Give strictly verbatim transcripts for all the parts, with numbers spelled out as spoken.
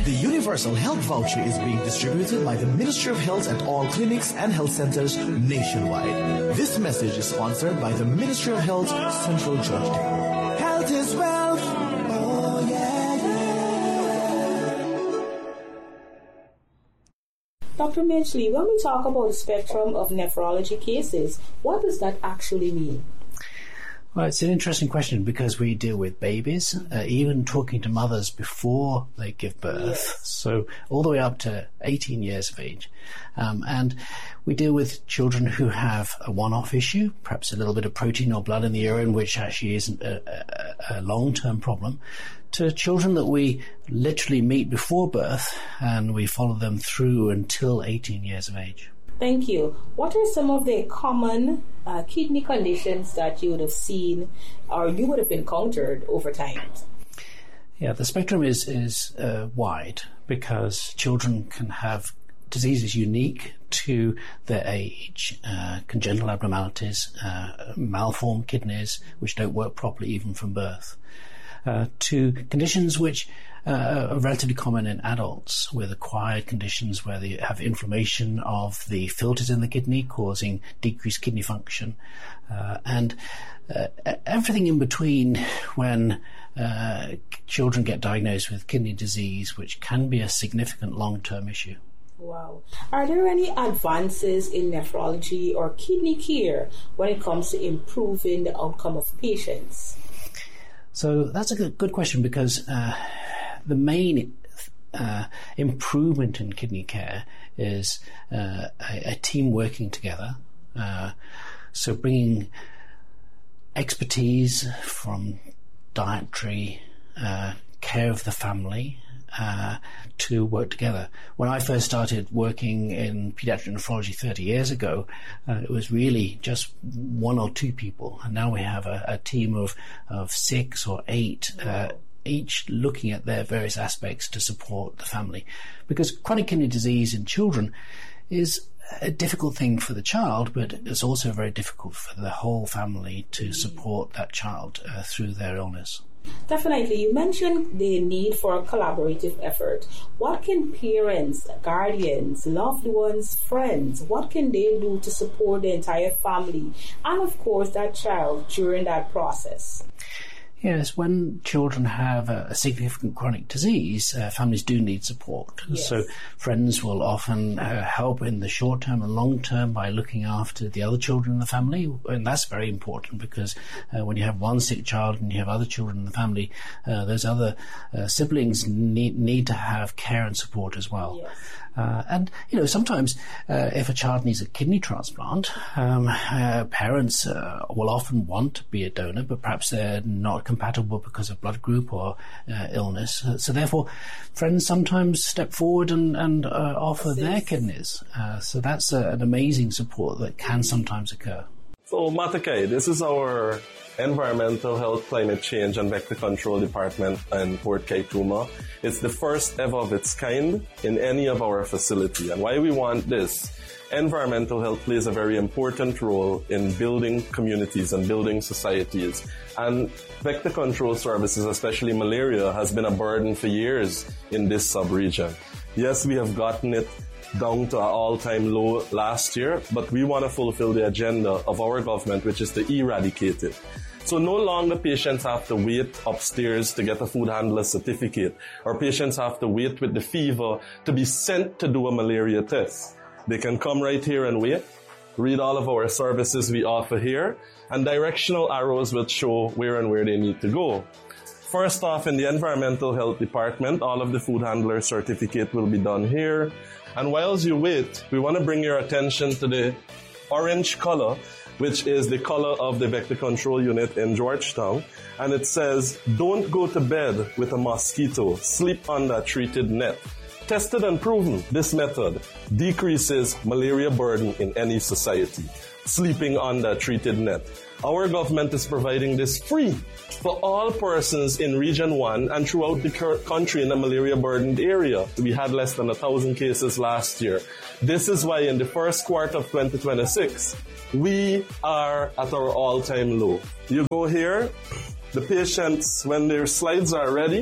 The Universal Health Voucher is being distributed by the Ministry of Health at all clinics and health centers nationwide. This message is sponsored by the Ministry of Health, Central Georgetown. Health is wealth. Oh, yeah, yeah. Doctor Midgley, when we talk about the spectrum of nephrology cases, what does that actually mean? Well, it's an interesting question because we deal with babies, uh, even talking to mothers before they give birth, Yes. so all the way up to eighteen years of age. Um, and we deal with children who have a one-off issue, perhaps a little bit of protein or blood in the urine, which actually isn't a, a, a long-term problem, to children that we literally meet before birth and we follow them through until eighteen years of age. Thank you. What are some of the common uh, kidney conditions that you would have seen or you would have encountered over time? Yeah, the spectrum is, is uh, wide because children can have diseases unique to their age, uh, congenital abnormalities, uh, malformed kidneys, which don't work properly even from birth, uh, to conditions which uh, are relatively common in adults with acquired conditions where they have inflammation of the filters in the kidney causing decreased kidney function, uh, and uh, everything in between when uh, children get diagnosed with kidney disease, which can be a significant long-term issue. Wow. Are there any advances in nephrology or kidney care when it comes to improving the outcome of patients? So that's a good, good question because uh, the main uh, improvement in kidney care is uh, a, a team working together. Uh, so bringing expertise from dietary uh, care of the family uh, to work together. When I first started working in pediatric nephrology thirty years ago, uh, it was really just one or two people, and now we have a, a team of, of six or eight, uh, each looking at their various aspects to support the family. Because chronic kidney disease in children is a difficult thing for the child, but it's also very difficult for the whole family to support that child uh, through their illness. Definitely. You mentioned the need for a collaborative effort. What can parents, guardians, loved ones, friends, what can they do to support the entire family and, of course, that child during that process? Yes, when children have a, a significant chronic disease, uh, families do need support. Yes. So friends will often uh, help in the short term and long term by looking after the other children in the family, and that's very important because uh, when you have one sick child and you have other children in the family, uh, those other uh, siblings need, need to have care and support as well. Yes. Uh, and, you know, sometimes uh, if a child needs a kidney transplant, um, uh, parents uh, will often want to be a donor, but perhaps they're not compatible because of blood group or uh, illness. Uh, so therefore, friends sometimes step forward and, and uh, offer their kidneys. Uh, so that's uh, an amazing support that can sometimes occur. So, Matakai, this is our Environmental Health, Climate Change and Vector Control Department in Port Kaituma. It's the first ever of its kind in any of our facility. And why we want this? Environmental health plays a very important role in building communities and building societies. And vector control services, especially malaria, has been a burden for years in this sub-region. Yes, we have gotten it down to an all-time low last year, but we want to fulfill the agenda of our government, which is to eradicate it. So no longer patients have to wait upstairs to get a food handler certificate, or patients have to wait with the fever to be sent to do a malaria test. They can come right here and wait, read all of our services we offer here, and directional arrows will show where and where they need to go. First off, in the Environmental Health Department, all of the food handler certificate will be done here. And whilst you wait, we want to bring your attention to the orange color, which is the color of the vector control unit in Georgetown. And it says, don't go to bed with a mosquito, sleep under a treated net. Tested and proven, this method decreases malaria burden in any society, sleeping under a treated net. Our government is providing this free for all persons in Region one and throughout the country in a malaria-burdened area. We had less than one thousand cases last year. This is why in the first quarter of twenty twenty-six, we are at our all-time low. You go here, the patients, when their slides are ready,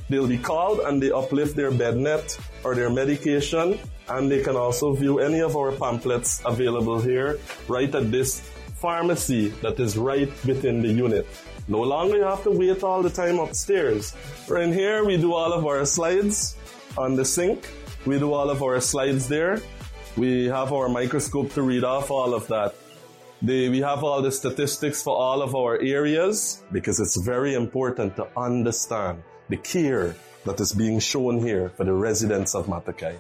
they'll be called and they uplift their bed net or their medication, and they can also view any of our pamphlets available here right at this pharmacy that is right within the unit. No longer you have to wait all the time upstairs. We're in here, we do all of our slides on the sink. We do all of our slides there. We have our microscope to read off all of that. They, we have all the statistics for all of our areas because it's very important to understand the care that is being shown here for the residents of Matakai.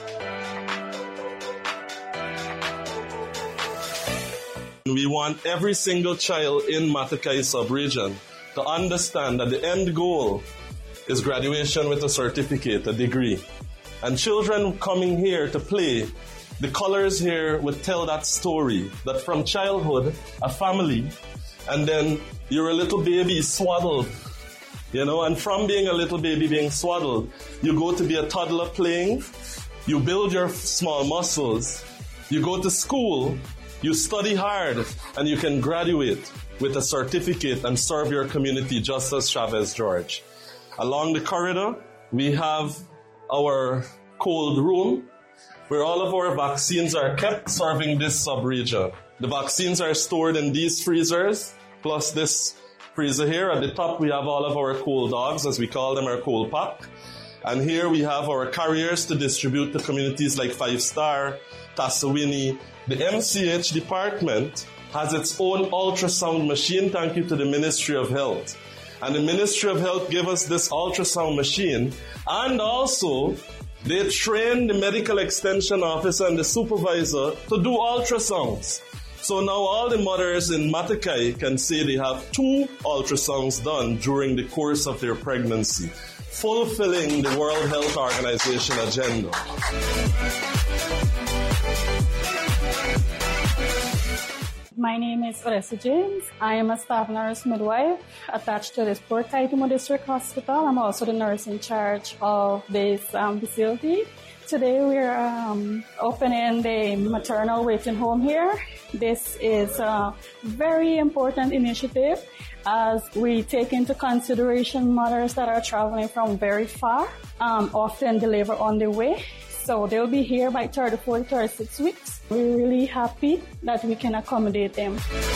We want every single child in Matakai sub-region to understand that the end goal is graduation with a certificate, a degree. And children coming here to play, the colors here would tell that story, that from childhood, a family, and then you're a little baby swaddled, you know, and from being a little baby being swaddled, you go to be a toddler playing, you build your small muscles, you go to school, you study hard, and you can graduate with a certificate and serve your community just as Chavez George. Along the corridor, we have our cold room where all of our vaccines are kept serving this sub-region. The vaccines are stored in these freezers, plus this freezer here. At the top, we have all of our cold dogs, as we call them, our cold pack. And here we have our carriers to distribute to communities like Five Star, Tassawini. The M C H department has its own ultrasound machine, thank you to the Ministry of Health. And the Ministry of Health gave us this ultrasound machine, and also they trained the medical extension officer and the supervisor to do ultrasounds. So now all the mothers in Matakai can say they have two ultrasounds done during the course of their pregnancy, fulfilling the World Health Organization agenda. My name is Oressa James. I am a staff nurse midwife attached to this Port Kaitumo District Hospital. I'm also the nurse in charge of this um, facility. Today we are um, opening the maternal waiting home here. This is a very important initiative as we take into consideration mothers that are traveling from very far, um, often deliver on their way. So they'll be here by thirty-four to thirty-six weeks. We're really happy that we can accommodate them.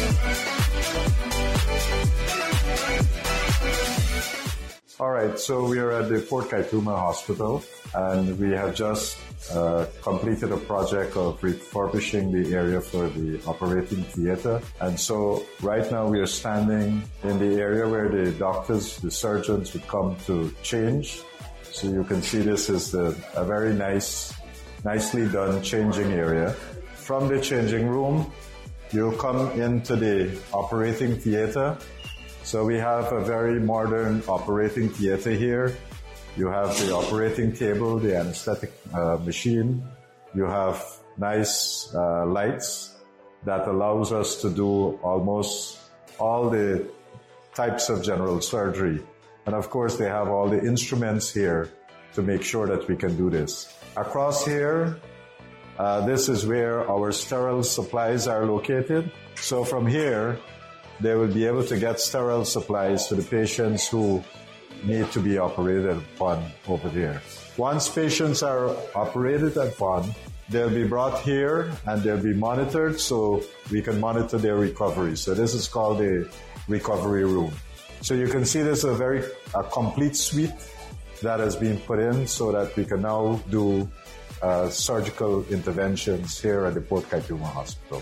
All right, so we are at the Port Kaituma Hospital, and we have just uh, completed a project of refurbishing the area for the operating theater. And so right now we are standing in the area where the doctors, the surgeons would come to change. So you can see this is the, a very nice, nicely done changing area. From the changing room, you'll come into the operating theater. So we have a very modern operating theater here. You have the operating table, the anesthetic uh, machine. You have nice uh, lights that allows us to do almost all the types of general surgery. And of course, they have all the instruments here to make sure that we can do this. Across here, uh, this is where our sterile supplies are located. So from here, they will be able to get sterile supplies to the patients who need to be operated upon over there. Once patients are operated upon, they'll be brought here and they'll be monitored so we can monitor their recovery. So this is called the recovery room. So you can see this is a very a complete suite that has been put in so that we can now do uh, surgical interventions here at the Port Kaituma Hospital.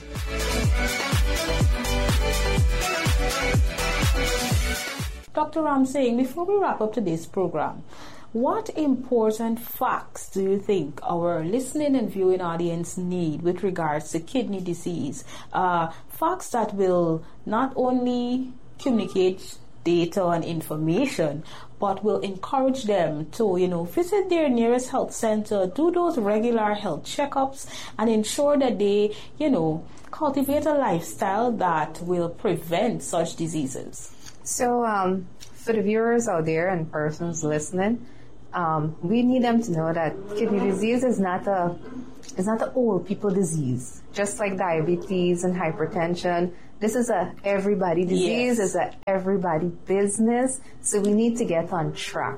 Doctor Ramsingh, before we wrap up today's program, what important facts do you think our listening and viewing audience need with regards to kidney disease? Uh, facts that will not only communicate data and information, but will encourage them to, you know, visit their nearest health center, do those regular health checkups, and ensure that they, you know, cultivate a lifestyle that will prevent such diseases. So, um, for the viewers out there and persons listening, um, we need them to know that kidney disease is not a is not an old people disease. Just like diabetes and hypertension, this is a everybody disease. Yes. It's a everybody business. So we need to get on track.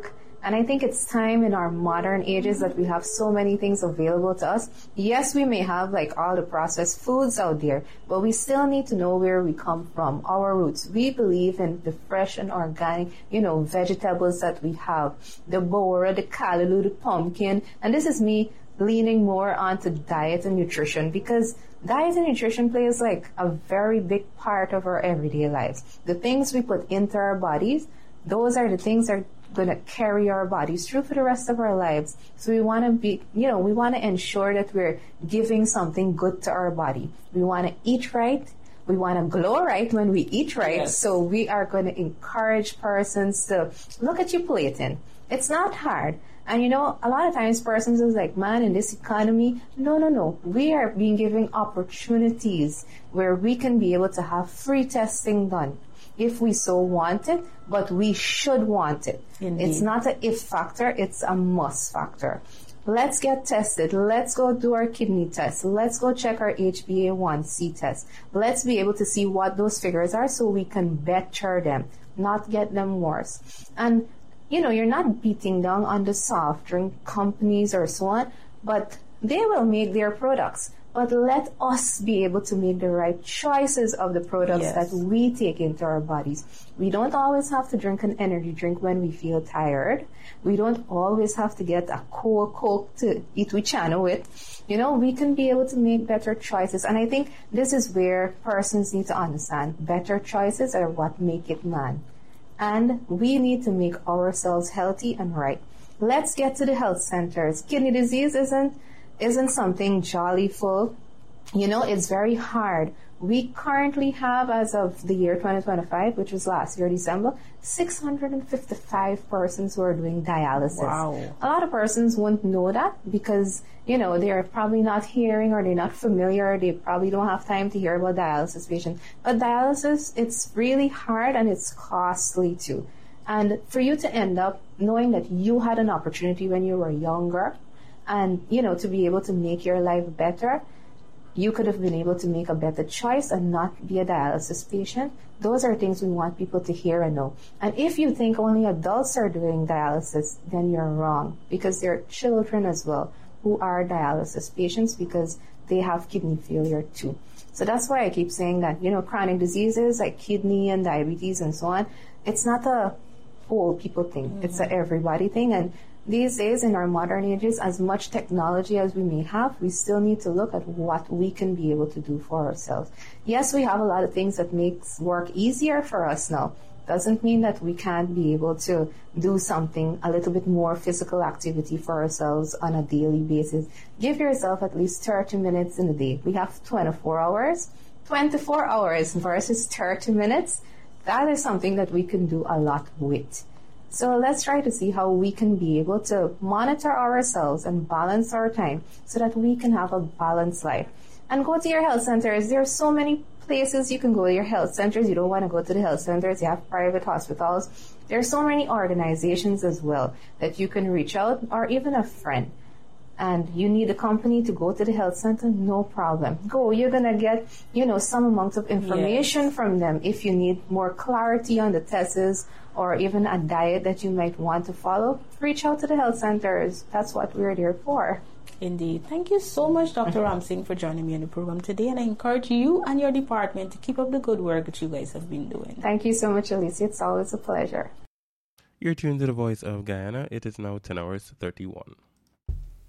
And I think it's time in our modern ages that we have so many things available to us. Yes, we may have like all the processed foods out there, but we still need to know where we come from, our roots. We believe in the fresh and organic, you know, vegetables that we have, the bora, the callaloo, the pumpkin. And this is me leaning more onto diet and nutrition, because diet and nutrition plays like a very big part of our everyday lives. The things we put into our bodies, those are the things that are going to carry our bodies through for the rest of our lives. So we want to be, you know, we want to ensure that we're giving something good to our body. We want to eat right. We want to glow right when we eat right. Yes. So we are going to encourage persons to look at your plating. It's not hard. And you know, a lot of times persons is like, man, in this economy, no, no, no. We are being given opportunities where we can be able to have free testing done if we so want it, but we should want it. Indeed. It's not an if factor, it's a must factor. Let's get tested. Let's go do our kidney test. Let's go check our H b A one c test. Let's be able to see what those figures are so we can better them, not get them worse. And you know, you're not beating down on the soft drink companies or so on, but they will make their products. But let us be able to make the right choices of the products yes. that we take into our bodies. We don't always have to drink an energy drink when we feel tired. We don't always have to get a cold Coke to eat with channel with. You know, we can be able to make better choices. And I think this is where persons need to understand better choices are what make it man. And we need to make ourselves healthy and right. Let's get to the health centers. Kidney disease isn't isn't something jolly full. You know, it's very hard. We currently have, as of the year twenty twenty-five, which was last year, December, six hundred fifty-five persons who are doing dialysis. Wow. A lot of persons won't know that because, you know, they're probably not hearing or they're not familiar. They probably don't have time to hear about dialysis patients. But dialysis, it's really hard and it's costly too. And for you to end up knowing that you had an opportunity when you were younger and, you know, to be able to make your life better, you could have been able to make a better choice and not be a dialysis patient. Those are things we want people to hear and know. And if you think only adults are doing dialysis, then you're wrong, because there are children as well who are dialysis patients because they have kidney failure too. So that's why I keep saying that, you know, chronic diseases like kidney and diabetes and so on, it's not a old people thing. Mm-hmm. It's a everybody thing. And these days, in our modern ages, as much technology as we may have, we still need to look at what we can be able to do for ourselves. Yes, we have a lot of things that makes work easier for us now. Doesn't mean that we can't be able to do something, a little bit more physical activity for ourselves on a daily basis. Give yourself at least thirty minutes in a day. We have twenty-four hours. twenty-four hours versus thirty minutes. That is something that we can do a lot with. So let's try to see how we can be able to monitor ourselves and balance our time so that we can have a balanced life. And go to your health centers. There are so many places you can go to your health centers. You don't want to go to the health centers. You have private hospitals. There are so many organizations as well that you can reach out, or even a friend. And you need a company to go to the health center, no problem. Go. You're going to get, you know, some amount of information yes. from them. If you need more clarity on the tests or even a diet that you might want to follow, reach out to the health centers. That's what we're there for. Indeed. Thank you so much, Doctor Ramsingh, for joining me on the program today. And I encourage you and your department to keep up the good work that you guys have been doing. Thank you so much, Alicia. It's always a pleasure. You're tuned to the Voice of Guyana. It is now ten hours thirty-one.